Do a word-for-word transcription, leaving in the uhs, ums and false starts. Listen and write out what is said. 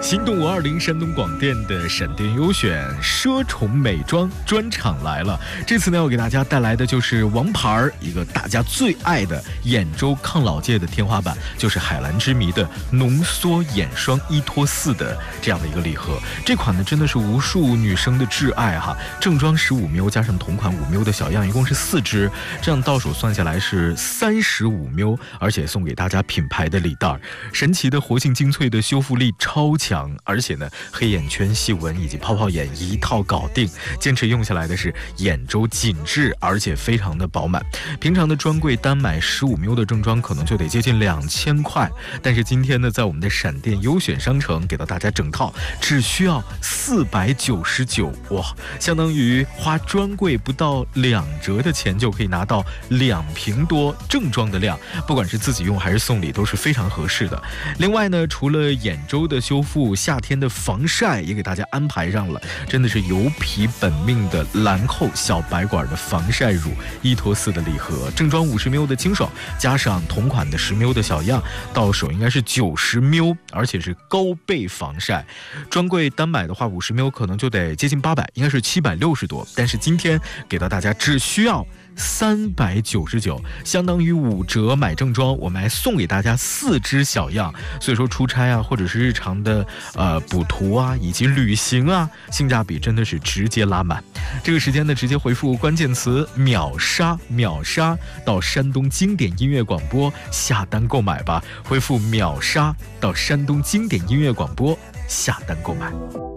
心动五二零山东广电的闪电优选奢宠美妆专场来了。这次呢，要给大家带来的就是王牌，一个大家最爱的眼周抗老界的天花板，就是海蓝之谜的浓缩眼霜依托四的这样的一个礼盒。这款呢，真的是无数女生的挚爱哈。正装十五 ml 加上同款五 ml 的小样，一共是四支，这样到手算下来是三十五 ml， 而且送给大家品牌的礼袋，神奇的活性精粹的修复力超强。而且呢，黑眼圈、细纹以及泡泡眼一套搞定，坚持用下来的是眼周紧致，而且非常的饱满。平常的专柜单买十五 ml 的正装可能就得接近两千块，但是今天呢，在我们的闪电优选商城给到大家整套，只需要四百九十九，哇，相当于花专柜不到两折的钱就可以拿到两瓶多正装的量，不管是自己用还是送礼都是非常合适的。另外呢，除了眼周的修复，夏天的防晒也给大家安排上了，真的是油皮本命的兰蔻小白管的防晒乳依托四的礼盒，正装五十 ml 的清爽，加上同款的十 ml 的小样，到手应该是九十 ml， 而且是高倍防晒。专柜单买的话五十 ml 可能就得接近八百，应该是七百六十多，但是今天给到大家只需要三百九十九，相当于五折买正装，我们还送给大家四支小样，所以说出差啊，或者是日常的呃补涂啊，以及旅行啊，性价比真的是直接拉满。这个时间呢，直接回复关键词秒杀秒杀到山东经典音乐广播下单购买吧，回复秒杀到山东经典音乐广播下单购买。